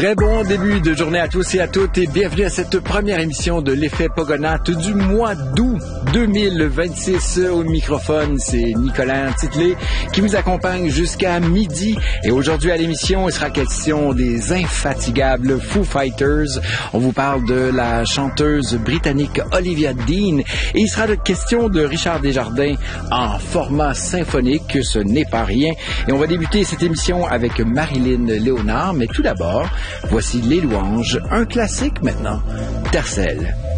Très bon début de journée à tous et à toutes et bienvenue à cette première émission de l'effet Pogonato du mois d'août 2026. Au microphone, c'est Nicolas Titley qui vous accompagne jusqu'à midi. Et aujourd'hui à l'émission, il sera question des infatigables Foo Fighters. On vous parle de la chanteuse britannique Olivia Dean et il sera question de Richard Desjardins en format symphonique. Ce n'est pas rien. Et on va débuter cette émission avec Marilyn Léonard. Mais tout d'abord, voici Les Louanges, un classique maintenant, Tercel.